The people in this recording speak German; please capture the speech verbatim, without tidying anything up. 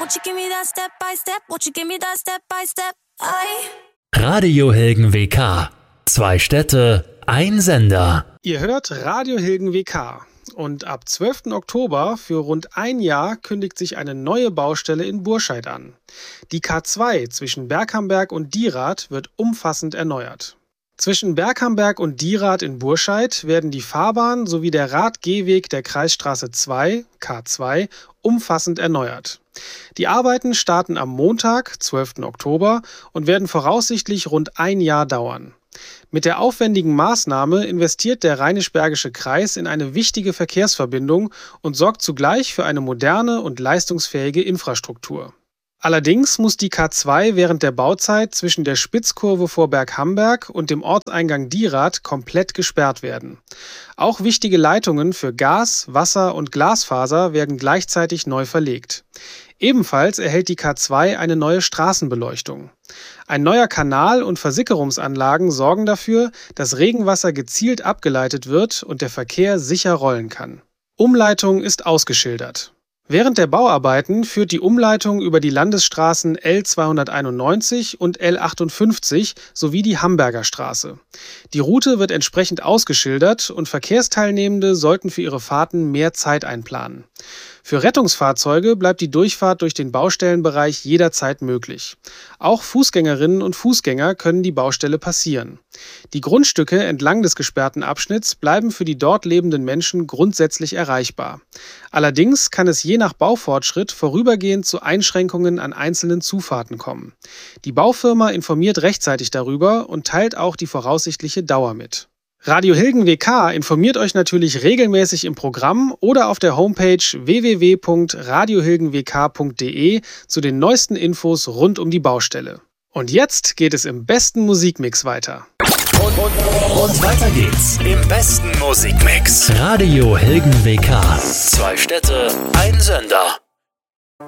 Won't you give me that step by step? Won't you give me that step by step? I... Radio Hilgen W K. Zwei Städte, ein Sender. Ihr hört Radio Hilgen W K. Und ab zwölften Oktober für rund ein Jahr kündigt sich eine neue Baustelle in Burscheid an. Die K zwei zwischen Berghamberg und Dierath wird umfassend erneuert. Zwischen Berghamberg und Dierath in Burscheid werden die Fahrbahn sowie der Radgehweg der Kreisstraße zwei, K zwei, umfassend erneuert. Die Arbeiten starten am Montag, zwölften Oktober, und werden voraussichtlich rund ein Jahr dauern. Mit der aufwendigen Maßnahme investiert der Rheinisch-Bergische Kreis in eine wichtige Verkehrsverbindung und sorgt zugleich für eine moderne und leistungsfähige Infrastruktur. Allerdings muss die K zwei während der Bauzeit zwischen der Spitzkurve vor Berghamberg und dem Ortseingang Dierath komplett gesperrt werden. Auch wichtige Leitungen für Gas, Wasser und Glasfaser werden gleichzeitig neu verlegt. Ebenfalls erhält die K zwei eine neue Straßenbeleuchtung. Ein neuer Kanal und Versickerungsanlagen sorgen dafür, dass Regenwasser gezielt abgeleitet wird und der Verkehr sicher rollen kann. Umleitung ist ausgeschildert. Während der Bauarbeiten führt die Umleitung über die Landesstraßen L zweihunderteinundneunzig und L achtundfünfzig sowie die Hamberger Straße. Die Route wird entsprechend ausgeschildert und Verkehrsteilnehmende sollten für ihre Fahrten mehr Zeit einplanen. Für Rettungsfahrzeuge bleibt die Durchfahrt durch den Baustellenbereich jederzeit möglich. Auch Fußgängerinnen und Fußgänger können die Baustelle passieren. Die Grundstücke entlang des gesperrten Abschnitts bleiben für die dort lebenden Menschen grundsätzlich erreichbar. Allerdings kann es je nach Baufortschritt vorübergehend zu Einschränkungen an einzelnen Zufahrten kommen. Die Baufirma informiert rechtzeitig darüber und teilt auch die voraussichtliche Dauer mit. Radio Hilgen W K informiert euch natürlich regelmäßig im Programm oder auf der Homepage w w w punkt radio hilgen w k punkt d e zu den neuesten Infos rund um die Baustelle. Und jetzt geht es im besten Musikmix weiter. Und, und, und weiter geht's im besten Musikmix. Radio Hilgen W K. Zwei Städte, ein Sender.